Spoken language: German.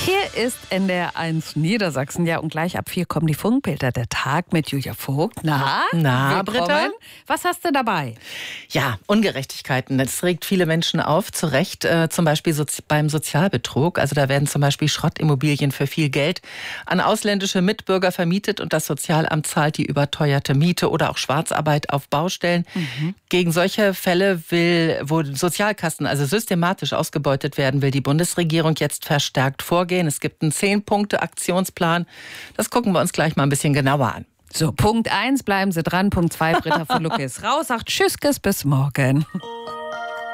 Hier ist NDR 1 Niedersachsen. Ja, und gleich ab 4 kommen die Funkbilder. Der Tag mit Julia Vogt. Na, Britta? Was hast du dabei? Ja, Ungerechtigkeiten. Das regt viele Menschen auf, zu Recht. Zum Beispiel beim Sozialbetrug. Also da werden zum Beispiel Schrottimmobilien für viel Geld an ausländische Mitbürger vermietet und das Sozialamt zahlt die überteuerte Miete oder auch Schwarzarbeit auf Baustellen. Gegen solche Fälle wo Sozialkassen also systematisch ausgebeutet werden, will die Bundesregierung jetzt verstärkt vorgehen. Es gibt einen 10-Punkte-Aktionsplan. Das gucken wir uns gleich mal ein bisschen genauer an. So, Punkt 1, bleiben Sie dran. Punkt 2, Britta von Lucke ist raus. Sagt Tschüss, bis morgen.